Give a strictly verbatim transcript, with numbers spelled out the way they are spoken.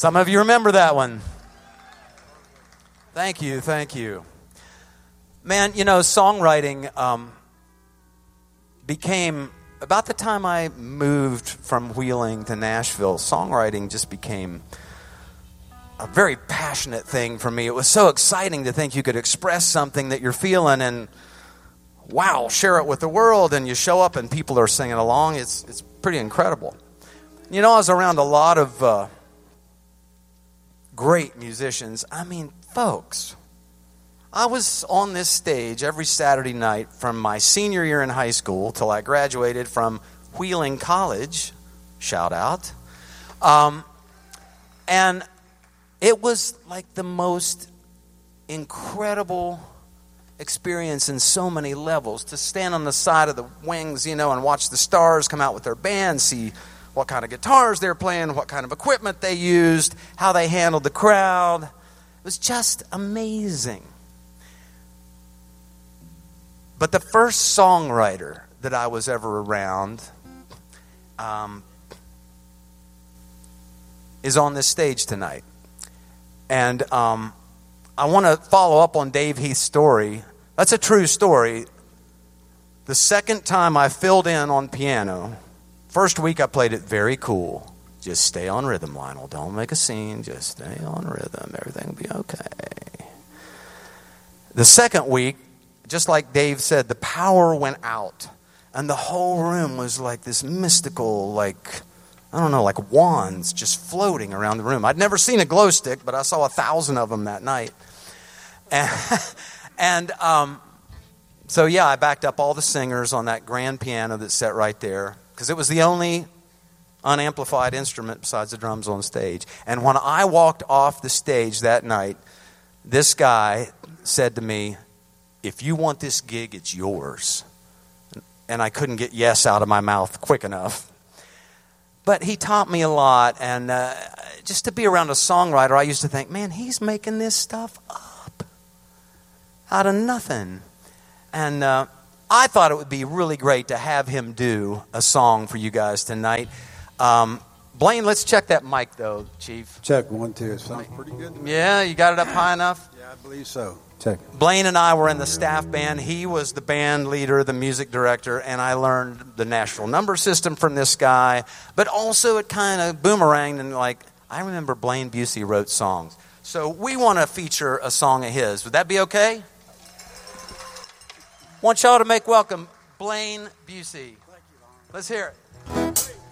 Some of you remember that one. Thank you, thank you. Man, you know, songwriting um, became, about the time I moved from Wheeling to Nashville, songwriting just became a very passionate thing for me. It was so exciting to think you could express something that you're feeling and, wow, share it with the world, and you show up and people are singing along. It's it's pretty incredible. You know, I was around a lot of uh, great musicians. I mean, folks, I was on this stage every Saturday night from my senior year in high school till I graduated from Wheeling College, shout out, um, and it was like the most incredible experience in so many levels, to stand on the side of the wings, you know, and watch the stars come out with their band, see what kind of guitars they're playing, what kind of equipment they used, how they handled the crowd. It was just amazing. But the first songwriter that I was ever around um, is on this stage tonight. And um, I want to follow up on Dave Heath's story. That's a true story. The second time I filled in on piano, first week I played it very cool. Just stay on rhythm, Lionel. Don't make a scene. Just stay on rhythm. Everything will be okay. The second week, just like Dave said, the power went out. And the whole room was like this mystical, like, I don't know, like wands just floating around the room. I'd never seen a glow stick, but I saw a thousand of them that night. And, and um, so, yeah, I backed up all the singers on that grand piano that's set right there, because it was the only unamplified instrument besides the drums on stage. And when I walked off the stage that night, this guy said to me, "If you want this gig, it's yours." And I couldn't get yes out of my mouth quick enough. But he taught me a lot, and uh, just to be around a songwriter, I used to think, man, he's making this stuff up out of nothing. And uh, I thought it would be really great to have him do a song for you guys tonight. Um, Blaine, let's check that mic, though, Chief. Check, one, two. It sounds pretty good. Yeah, you got it up high enough? Yeah, I believe so. Check. Blaine and I were in the staff band. He was the band leader, the music director, and I learned the Nashville number system from this guy. But also it kind of boomeranged, and like, I remember Blaine Busey wrote songs. So we want to feature a song of his. Would that be okay? Want y'all to make welcome Blaine Busey. Let's hear it.